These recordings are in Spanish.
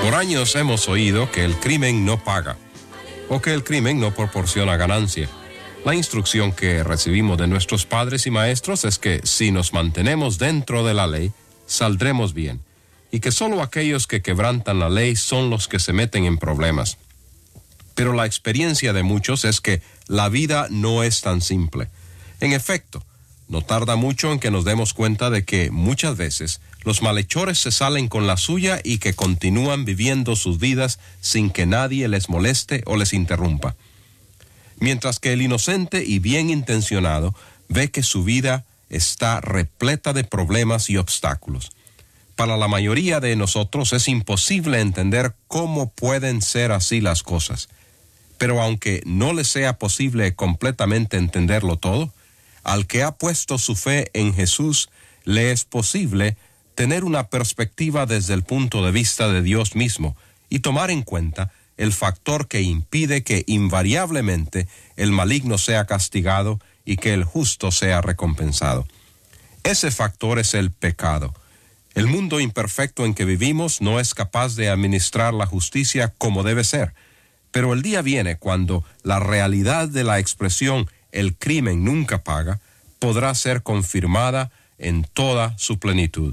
Por años hemos oído que el crimen no paga o que el crimen no proporciona ganancia. La instrucción que recibimos de nuestros padres y maestros es que si nos mantenemos dentro de la ley, saldremos bien, y que solo aquellos que quebrantan la ley son los que se meten en problemas. Pero la experiencia de muchos es que la vida no es tan simple. En efecto, no tarda mucho en que nos demos cuenta de que muchas veces los malhechores se salen con la suya y que continúan viviendo sus vidas sin que nadie les moleste o les interrumpa. Mientras que el inocente y bien intencionado ve que su vida está repleta de problemas y obstáculos. Para la mayoría de nosotros es imposible entender cómo pueden ser así las cosas. Pero aunque no le sea posible completamente entenderlo todo, al que ha puesto su fe en Jesús, le es posible tener una perspectiva desde el punto de vista de Dios mismo y tomar en cuenta el factor que impide que invariablemente el maligno sea castigado y que el justo sea recompensado. Ese factor es el pecado. El mundo imperfecto en que vivimos no es capaz de administrar la justicia como debe ser, pero el día viene cuando la realidad de la expresión "el crimen nunca paga" podrá ser confirmada en toda su plenitud.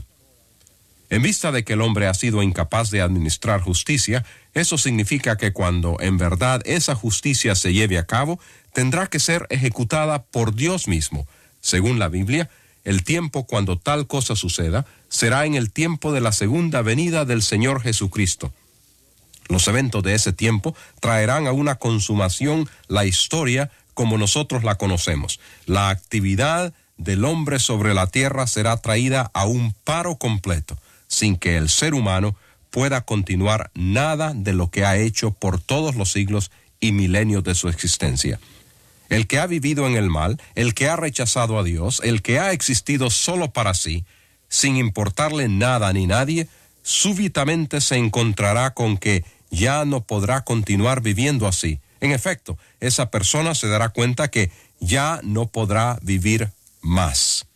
En vista de que el hombre ha sido incapaz de administrar justicia, eso significa que cuando en verdad esa justicia se lleve a cabo, tendrá que ser ejecutada por Dios mismo. Según la Biblia, el tiempo cuando tal cosa suceda será en el tiempo de la segunda venida del Señor Jesucristo. Los eventos de ese tiempo traerán a una consumación la historia como nosotros la conocemos. La actividad del hombre sobre la tierra será traída a un paro completo, sin que el ser humano pueda continuar nada de lo que ha hecho por todos los siglos y milenios de su existencia. El que ha vivido en el mal, el que ha rechazado a Dios, el que ha existido solo para sí, sin importarle nada ni nadie, súbitamente se encontrará con que ya no podrá continuar viviendo así. En efecto, esa persona se dará cuenta que ya no podrá vivir más.